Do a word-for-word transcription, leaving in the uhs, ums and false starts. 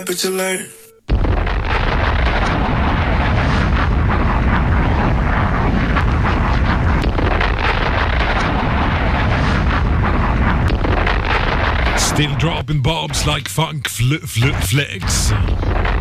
but you learn. Still dropping bombs like funk fl- fl- flex.